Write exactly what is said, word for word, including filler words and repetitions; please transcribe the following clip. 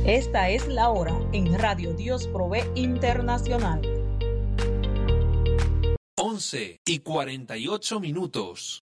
Esta es la hora en Radio Dios Provee Internacional. once y cuarenta y ocho minutos.